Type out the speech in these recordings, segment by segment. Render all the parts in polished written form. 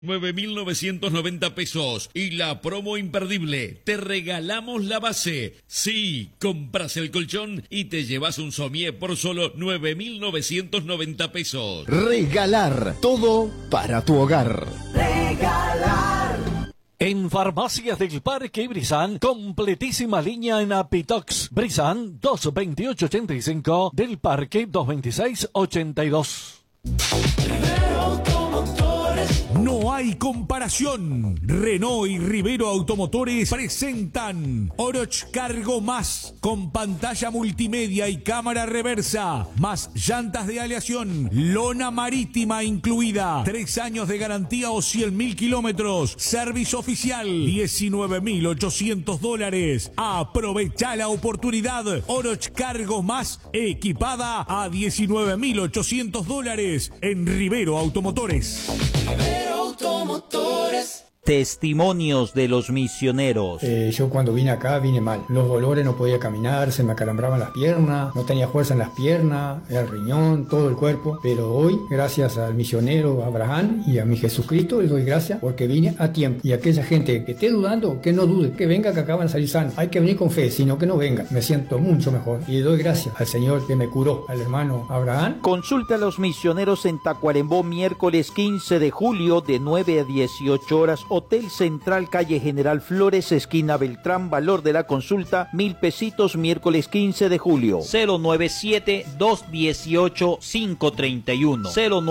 9.990 pesos y la promo imperdible, te regalamos la base. Sí, compras el colchón y te llevas un somier por solo 9.990 pesos. Regalar todo para tu hogar. Regalar. En Farmacias del Parque Brizán, completísima línea en Apitox. Brizán 22885 del Parque 22682. No hay comparación. Renault y Rivero Automotores presentan Oroch Cargo Más, con pantalla multimedia y cámara reversa, más llantas de aleación, lona marítima incluida, 3 años de garantía o 100.000 kilómetros, servicio oficial, $19.800. Aprovecha la oportunidad. Oroch Cargo Más, equipada a $19.800 en Rivero Automotores. Automotores. Testimonios de los misioneros. Yo cuando vine acá vine mal. Los dolores, no podía caminar, se me acalambraban las piernas, no tenía fuerza en las piernas, el riñón, todo el cuerpo. Pero hoy, gracias al misionero Abraham y a mi Jesucristo, les doy gracias porque vine a tiempo. Y aquella gente que esté dudando, que no dude, que venga, que acaban de salir sanos. Hay que venir con fe, sino que no venga. Me siento mucho mejor. Y le doy gracias al Señor que me curó, al hermano Abraham. Consulta a los misioneros en Tacuarembó, miércoles 15 de julio de 9 a 18 horas. Hotel Central, calle General Flores, esquina Beltrán. Valor de la consulta, 1,000 pesitos, miércoles 15 de julio. 097-218-531.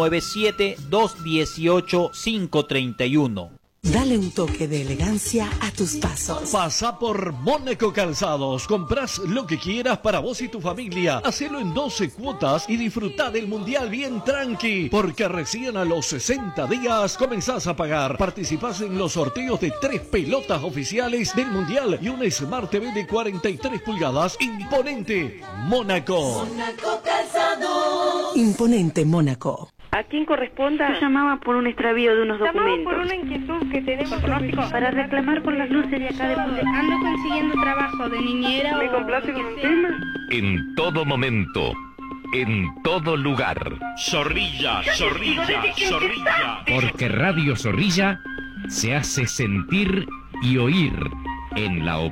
097-218-531. Dale un toque de elegancia a tus pasos. Pasa por Mónaco Calzados. Comprás lo que quieras para vos y tu familia. Hacelo en 12 cuotas y disfrutá del mundial bien tranqui. Porque recién a los 60 días comenzás a pagar. Participás en los sorteos de 3 pelotas oficiales del mundial y una Smart TV de 43 pulgadas. Imponente Mónaco. Mónaco Calzados. Imponente Mónaco. ¿A quién corresponda? Yo llamaba por un extravío de unos documentos. Llamaba por una inquietud que tenemos para reclamar por las luces de acá de Punta. Ando consiguiendo trabajo de niñera. ¿Me complace con un tema? En todo momento, en todo lugar. Zorrilla, Zorrilla, Zorrilla. Porque Radio Zorrilla se hace sentir y oír en la